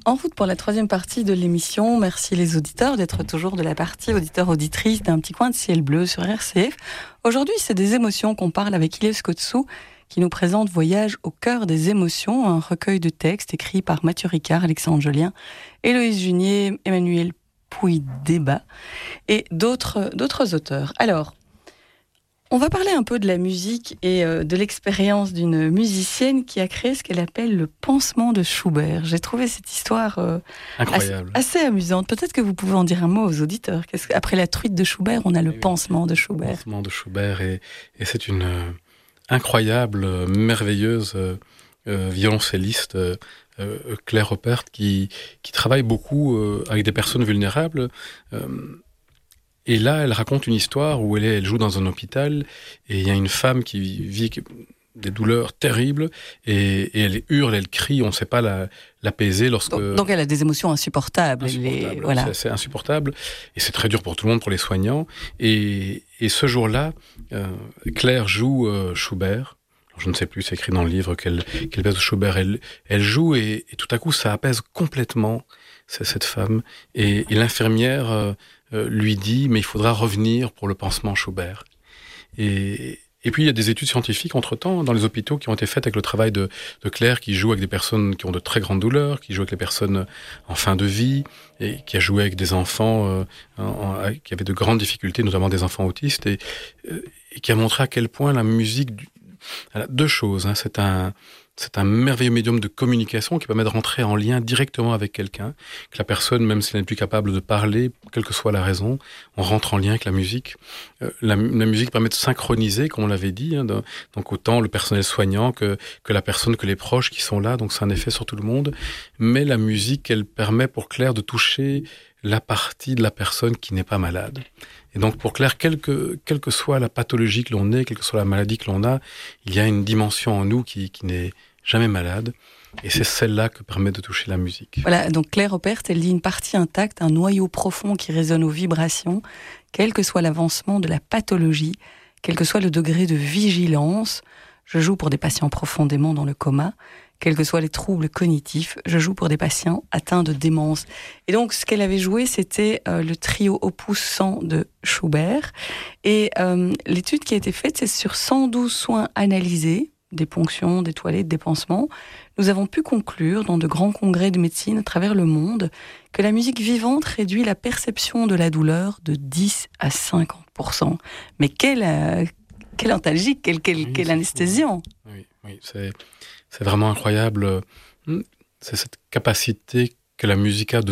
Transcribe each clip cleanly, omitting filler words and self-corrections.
En route pour la troisième partie de l'émission. Merci les auditeurs d'être toujours de la partie auditeur-auditrice d'un petit coin de ciel bleu sur RCF. Aujourd'hui, c'est des émotions qu'on parle avec Iliev Skotsou, qui nous présente Voyage au cœur des émotions, un recueil de textes écrits par Mathieu Ricard, Alexandre Jolien, Héloïse Junier, Emmanuel Pouy-Débat et d'autres auteurs. Alors, on va parler un peu de la musique et de l'expérience d'une musicienne qui a créé ce qu'elle appelle le pansement de Schubert. J'ai trouvé cette histoire incroyable, assez amusante. Peut-être que vous pouvez en dire un mot aux auditeurs. Après la truite de Schubert, on a le pansement de Schubert. Le pansement de Schubert, et c'est une incroyable, merveilleuse violoncelliste, Claire Opert, qui travaille beaucoup avec des personnes vulnérables. Et là, elle raconte une histoire où elle joue dans un hôpital et il y a une femme qui vit des douleurs terribles et elle hurle, elle crie, on ne sait pas l'apaiser lorsque... Donc elle a des émotions insupportables. Voilà. C'est insupportable et c'est très dur pour tout le monde, pour les soignants. Et ce jour-là, Claire joue Schubert. Je ne sais plus, c'est écrit dans le livre quelle pièce de Schubert elle joue et tout à coup ça apaise complètement cette femme. Et l'infirmière lui dit, mais il faudra revenir pour le pansement Schubert. Et puis il y a des études scientifiques entre-temps dans les hôpitaux qui ont été faites avec le travail de Claire, qui joue avec des personnes qui ont de très grandes douleurs, qui joue avec les personnes en fin de vie, et qui a joué avec des enfants qui avaient de grandes difficultés, notamment des enfants autistes, et qui a montré à quel point la musique... Deux choses, c'est un merveilleux médium de communication qui permet de rentrer en lien directement avec quelqu'un, que la personne, même si elle n'est plus capable de parler, quelle que soit la raison, on rentre en lien avec la musique. La musique permet de synchroniser, comme on l'avait dit, donc autant le personnel soignant que la personne, que les proches qui sont là, donc c'est un effet sur tout le monde. Mais la musique, elle permet pour Claire de toucher la partie de la personne qui n'est pas malade. Et donc pour Claire, quelle que soit la pathologie que l'on ait, quelle que soit la maladie que l'on a, il y a une dimension en nous qui n'est jamais malade. Et c'est celle-là que permet de toucher la musique. Voilà, donc Claire Opert, elle dit une partie intacte, un noyau profond qui résonne aux vibrations, quel que soit l'avancement de la pathologie, quel que soit le degré de vigilance. Je joue pour des patients profondément dans le coma. Quels que soient les troubles cognitifs, je joue pour des patients atteints de démence. Et donc, ce qu'elle avait joué, c'était le trio Opus 100 de Schubert. Et l'étude qui a été faite, c'est sur 112 soins analysés, des ponctions, des toilettes, des pansements. Nous avons pu conclure, dans de grands congrès de médecine à travers le monde, que la musique vivante réduit la perception de la douleur de 10 à 50%. Mais quel antalgique, quel anesthésiant. Oui, c'est vraiment incroyable. C'est cette capacité que la musique a de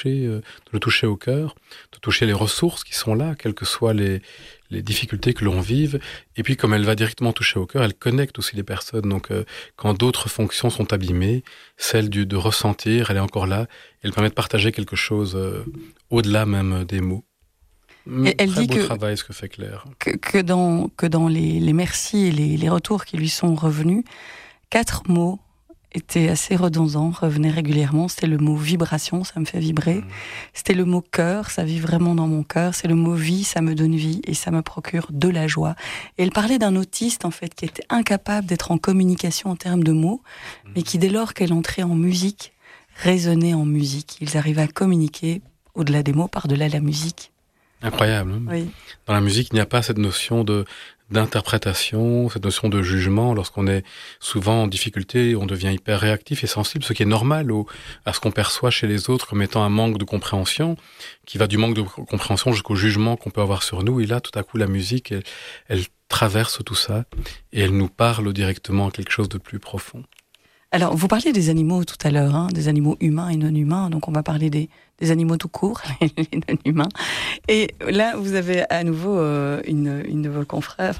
le toucher au cœur, de toucher les ressources qui sont là, quelles que soient les difficultés que l'on vive. Et puis, comme elle va directement toucher au cœur, elle connecte aussi les personnes. Donc, quand d'autres fonctions sont abîmées, celle de ressentir, elle est encore là. Elle permet de partager quelque chose au-delà même des mots. Elle très dit beau travail ce que fait Claire. Que dans les merci et les retours qui lui sont revenus, 4 mots étaient assez redondants, revenaient régulièrement. C'était le mot vibration, ça me fait vibrer. C'était le mot cœur, ça vit vraiment dans mon cœur. C'est le mot vie, ça me donne vie et ça me procure de la joie. Et elle parlait d'un autiste, en fait, qui était incapable d'être en communication en termes de mots, mais qui, dès lors qu'elle entrait en musique, résonnait en musique. Ils arrivaient à communiquer au-delà des mots, par-delà la musique. Incroyable. Hein. Oui. Dans la musique, il n'y a pas cette notion d'interprétation, cette notion de jugement. Lorsqu'on est souvent en difficulté, on devient hyper réactif et sensible, ce qui est normal à ce qu'on perçoit chez les autres comme étant un manque de compréhension, qui va du manque de compréhension jusqu'au jugement qu'on peut avoir sur nous. Et là, tout à coup, la musique, elle traverse tout ça et elle nous parle directement à quelque chose de plus profond. Alors, vous parliez des animaux tout à l'heure, des animaux humains et non humains, donc on va parler des animaux tout court, les non humains. Et là, vous avez à nouveau une de vos confrères,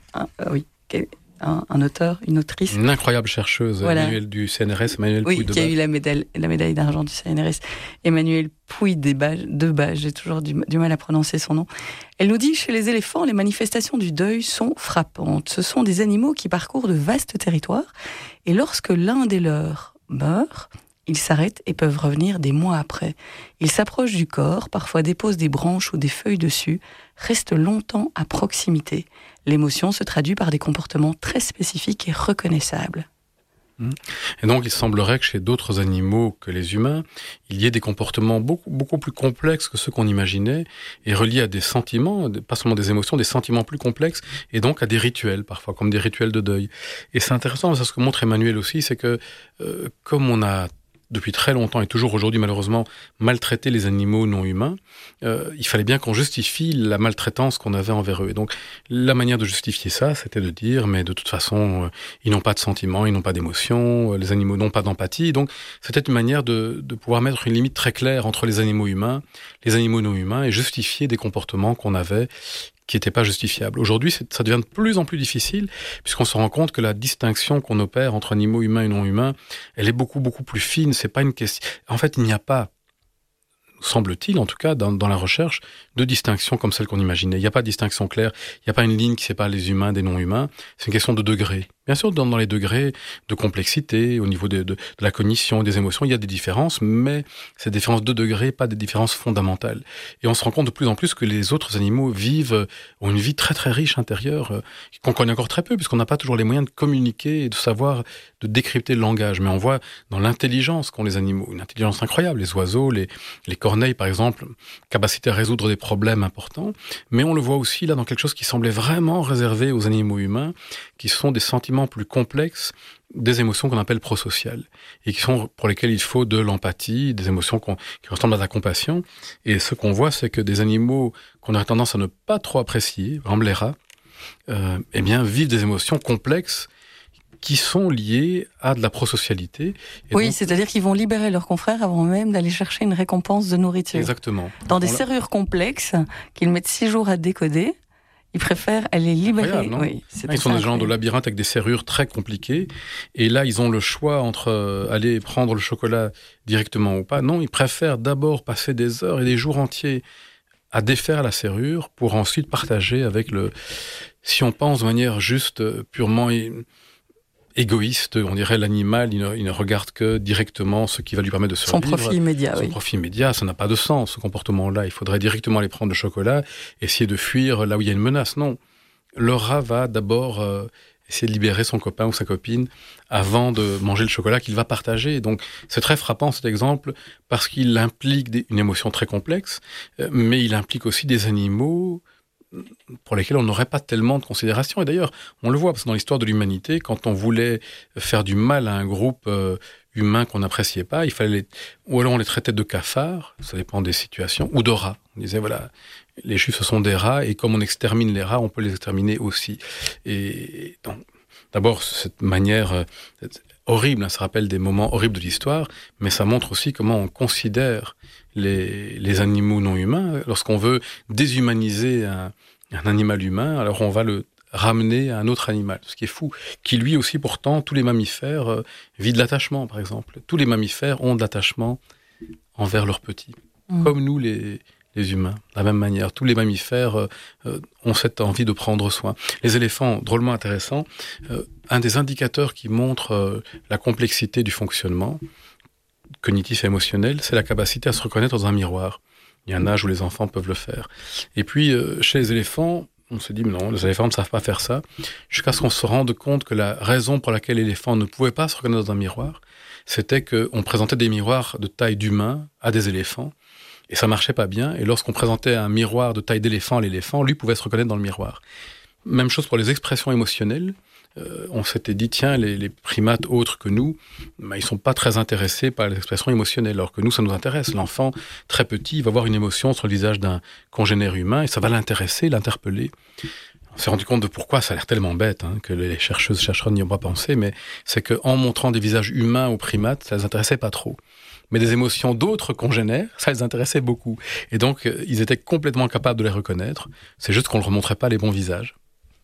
un auteur, une autrice. Une incroyable chercheuse, voilà. Emmanuel du CNRS, Emmanuel Pouy-Débat. Qui a eu la médaille d'argent du CNRS. Emmanuel Pouy-Débat, j'ai toujours du mal à prononcer son nom. Elle nous dit, chez les éléphants, les manifestations du deuil sont frappantes. Ce sont des animaux qui parcourent de vastes territoires, et lorsque l'un des leurs meurt, ils s'arrêtent et peuvent revenir des mois après. Ils s'approchent du corps, parfois déposent des branches ou des feuilles dessus, restent longtemps à proximité. L'émotion se traduit par des comportements très spécifiques et reconnaissables. Et donc, il semblerait que chez d'autres animaux que les humains, il y ait des comportements beaucoup plus complexes que ceux qu'on imaginait, et reliés à des sentiments, pas seulement des émotions, des sentiments plus complexes, et donc à des rituels, parfois, comme des rituels de deuil. Et c'est intéressant, c'est ce que montre Emmanuel aussi, c'est que comme on a depuis très longtemps et toujours aujourd'hui malheureusement maltraité les animaux non humains, il fallait bien qu'on justifie la maltraitance qu'on avait envers eux. Et donc la manière de justifier ça, c'était de dire mais de toute façon ils n'ont pas de sentiments, ils n'ont pas d'émotions, les animaux n'ont pas d'empathie. Donc c'était une manière de pouvoir mettre une limite très claire entre les animaux humains, les animaux non humains et justifier des comportements qu'on avait qui n'étaient pas justifiables. Aujourd'hui, ça devient de plus en plus difficile, puisqu'on se rend compte que la distinction qu'on opère entre animaux humains et non humains, elle est beaucoup plus fine. C'est pas une question. En fait, il n'y a pas, semble-t-il, en tout cas, dans la recherche, de distinction comme celle qu'on imaginait. Il n'y a pas de distinction claire. Il n'y a pas une ligne qui sépare les humains des non humains. C'est une question de degrés. Bien sûr, dans les degrés de complexité, au niveau de la cognition, des émotions, il y a des différences, mais ces différences de degrés, pas des différences fondamentales. Et on se rend compte de plus en plus que les autres animaux ont une vie très très riche intérieure, qu'on connaît encore très peu, puisqu'on n'a pas toujours les moyens de communiquer et de savoir, de décrypter le langage. Mais on voit dans l'intelligence qu'ont les animaux, une intelligence incroyable. Les oiseaux, les corneilles, par exemple, capacité à résoudre des problèmes importants. Mais on le voit aussi là dans quelque chose qui semblait vraiment réservé aux animaux humains, qui sont des sentiments plus complexes, des émotions qu'on appelle prosociales, et qui sont pour lesquelles il faut de l'empathie, des émotions qui ressemblent à la compassion. Et ce qu'on voit, c'est que des animaux qu'on aurait tendance à ne pas trop apprécier, par exemple les rats, eh bien, vivent des émotions complexes qui sont liées à de la prosocialité. Et oui, donc, c'est-à-dire qu'ils vont libérer leurs confrères avant même d'aller chercher une récompense de nourriture. Exactement. Dans des serrures complexes qu'ils mettent 6 jours à décoder, ils préfèrent aller libérer. Oui, ils sont des gens de labyrinthe avec des serrures très compliquées. Et là, ils ont le choix entre aller prendre le chocolat directement ou pas. Non, ils préfèrent d'abord passer des heures et des jours entiers à défaire la serrure pour ensuite partager avec si on pense de manière juste purement égoïste, on dirait l'animal, il ne regarde que directement ce qui va lui permettre de survivre. Son profit immédiat, Son profit immédiat, ça n'a pas de sens, ce comportement-là. Il faudrait directement aller prendre le chocolat, essayer de fuir là où il y a une menace. Non. Le rat va d'abord essayer de libérer son copain ou sa copine avant de manger le chocolat qu'il va partager. Donc, c'est très frappant cet exemple parce qu'il implique une émotion très complexe, mais il implique aussi des animaux pour lesquels on n'aurait pas tellement de considération. Et d'ailleurs, on le voit, parce que dans l'histoire de l'humanité, quand on voulait faire du mal à un groupe humain qu'on n'appréciait pas, il fallait ou alors on les traitait de cafards, ça dépend des situations, ou de rats. On disait, voilà, les Juifs, ce sont des rats, et comme on extermine les rats, on peut les exterminer aussi. Et donc, d'abord, cette manière horrible, ça rappelle des moments horribles de l'histoire, mais ça montre aussi comment on considère les animaux non humains. Lorsqu'on veut déshumaniser un animal humain, alors on va le ramener à un autre animal, ce qui est fou, qui lui aussi pourtant, tous les mammifères vivent de l'attachement par exemple. Tous les mammifères ont de l'attachement envers leurs petits, comme nous les humains, de la même manière. Tous les mammifères ont cette envie de prendre soin. Les éléphants, drôlement intéressant, un des indicateurs qui montre la complexité du fonctionnement cognitif et émotionnel, c'est la capacité à se reconnaître dans un miroir. Il y a un âge où les enfants peuvent le faire. Et puis, chez les éléphants, on se dit, mais non, les éléphants ne savent pas faire ça, jusqu'à ce qu'on se rende compte que la raison pour laquelle l'éléphant ne pouvait pas se reconnaître dans un miroir, c'était qu'on présentait des miroirs de taille d'humain à des éléphants, et ça marchait pas bien, et lorsqu'on présentait un miroir de taille d'éléphant à l'éléphant, lui pouvait se reconnaître dans le miroir. Même chose pour les expressions émotionnelles. On s'était dit, tiens, les primates autres que nous, ils ne sont pas très intéressés par les expressions émotionnelles, alors que nous, ça nous intéresse. L'enfant, très petit, il va avoir une émotion sur le visage d'un congénère humain, et ça va l'intéresser, l'interpeller. On s'est rendu compte de pourquoi ça a l'air tellement bête, que les chercheurs n'y ont pas pensé, mais c'est qu'en montrant des visages humains aux primates, ça ne les intéressait pas trop. Mais des émotions d'autres congénères, ça les intéressait beaucoup. Et donc, ils étaient complètement capables de les reconnaître. C'est juste qu'on ne leur montrait pas les bons visages.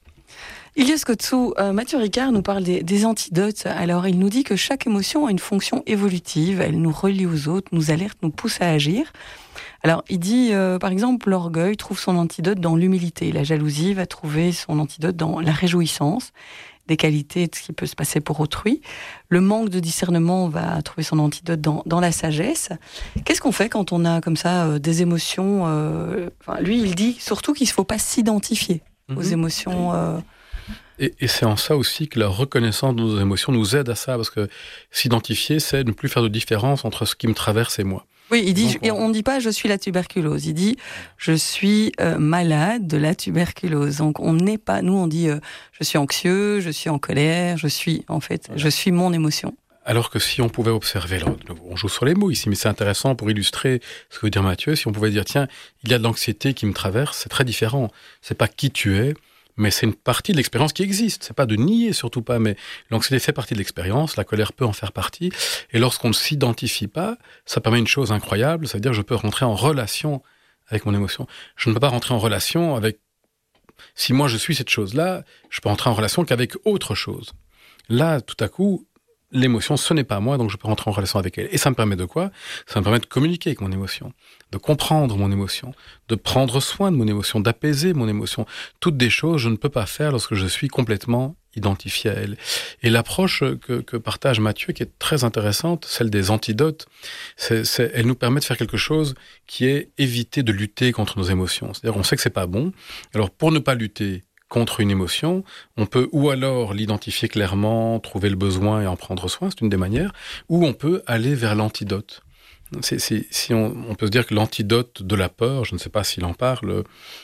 Ilias Kotsou, Mathieu Ricard nous parle des antidotes. Alors, il nous dit que chaque émotion a une fonction évolutive. Elle nous relie aux autres, nous alerte, nous pousse à agir. Alors, il dit, par exemple, l'orgueil trouve son antidote dans l'humilité. La jalousie va trouver son antidote dans la réjouissance des qualités de ce qui peut se passer pour autrui. Le manque de discernement va trouver son antidote dans la sagesse. Qu'est-ce qu'on fait quand on a comme ça des émotions lui, il dit surtout qu'il ne faut pas s'identifier aux émotions Et c'est en ça aussi que la reconnaissance de nos émotions nous aide à ça, parce que s'identifier, c'est ne plus faire de différence entre ce qui me traverse et moi. Oui, il dit, Donc, on ne dit pas je suis la tuberculose, il dit je suis malade de la tuberculose. Donc on n'est pas, nous on dit je suis anxieux, je suis en colère, je suis mon émotion. Alors que si on pouvait observer, alors, on joue sur les mots ici, mais c'est intéressant pour illustrer ce que veut dire Mathieu, si on pouvait dire, tiens, il y a de l'anxiété qui me traverse, c'est très différent. C'est pas qui tu es, mais c'est une partie de l'expérience qui existe. C'est pas de nier, surtout pas, mais l'anxiété fait partie de l'expérience, la colère peut en faire partie, et lorsqu'on ne s'identifie pas, ça permet une chose incroyable, c'est-à-dire que je peux rentrer en relation avec mon émotion. Je ne peux pas rentrer en relation avec... Si moi je suis cette chose-là, je peux rentrer en relation qu'avec autre chose. Là, tout à coup, l'émotion, ce n'est pas moi, donc je peux rentrer en relation avec elle. Et ça me permet de quoi ? Ça me permet de communiquer avec mon émotion, de comprendre mon émotion, de prendre soin de mon émotion, d'apaiser mon émotion. Toutes des choses je ne peux pas faire lorsque je suis complètement identifié à elle. Et l'approche que partage Mathieu, qui est très intéressante, celle des antidotes, elle nous permet de faire quelque chose qui est éviter de lutter contre nos émotions. C'est-à-dire, on sait que c'est pas bon. Alors, pour ne pas lutter contre une émotion, on peut ou alors l'identifier clairement, trouver le besoin et en prendre soin, c'est une des manières, ou on peut aller vers l'antidote. Si on peut se dire que l'antidote de la peur, je ne sais pas s'il en parle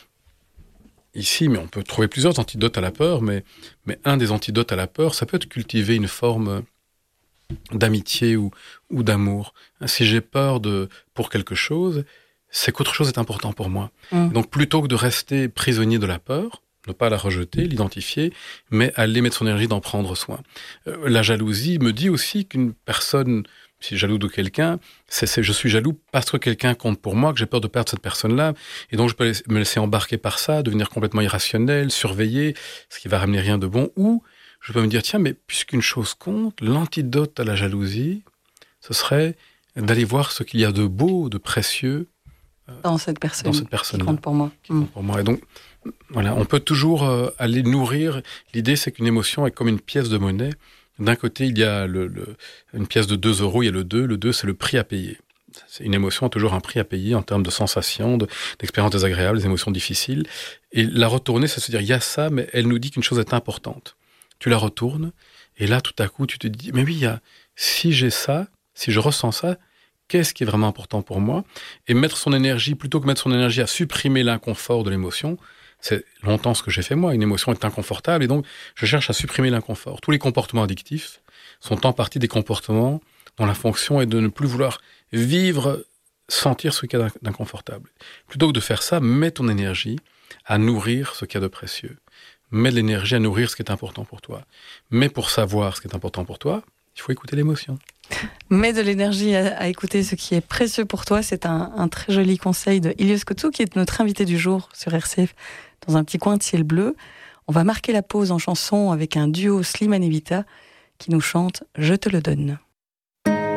ici, mais on peut trouver plusieurs antidotes à la peur, mais un des antidotes à la peur, ça peut être cultiver une forme d'amitié ou d'amour. Si j'ai peur pour quelque chose, c'est qu'autre chose est important pour moi. Donc plutôt que de rester prisonnier de la peur, ne pas la rejeter, l'identifier, mais aller mettre son énergie d'en prendre soin. La jalousie me dit aussi qu'une personne, si jaloux de quelqu'un, je suis jaloux parce que quelqu'un compte pour moi, que j'ai peur de perdre cette personne-là, et donc je peux me laisser embarquer par ça, devenir complètement irrationnel, surveiller, ce qui va ramener rien de bon, ou je peux me dire, tiens, mais puisqu'une chose compte, l'antidote à la jalousie, ce serait d'aller voir ce qu'il y a de beau, de précieux dans cette personne qui compte pour moi. Qui compte pour moi. Et donc, voilà, on peut toujours aller nourrir. L'idée, c'est qu'une émotion est comme une pièce de monnaie. D'un côté, il y a une pièce de 2 euros, il y a le 2. Le 2, c'est le prix à payer. Une émotion a toujours un prix à payer en termes de sensations, d'expériences désagréables, des émotions difficiles. Et la retourner, c'est se dire, il y a ça, mais elle nous dit qu'une chose est importante. Tu la retournes, et là, tout à coup, tu te dis, mais oui, si j'ai ça, si je ressens ça, qu'est-ce qui est vraiment important pour moi ? Et mettre son énergie, plutôt que mettre son énergie à supprimer l'inconfort de l'émotion, c'est longtemps ce que j'ai fait moi. Une émotion est inconfortable et donc je cherche à supprimer l'inconfort. Tous les comportements addictifs sont en partie des comportements dont la fonction est de ne plus vouloir vivre, sentir ce qu'il y a d'inconfortable. Plutôt que de faire ça, mets ton énergie à nourrir ce qu'il y a de précieux. Mets de l'énergie à nourrir ce qui est important pour toi. Mais pour savoir ce qui est important pour toi, il faut écouter l'émotion. Mets de l'énergie à écouter ce qui est précieux pour toi. C'est un très joli conseil de Ilios Kotsou, qui est notre invité du jour sur RCF, dans un petit coin de ciel bleu. On va marquer la pause en chanson avec un duo Slimane et Vita qui nous chante « Je te le donne ».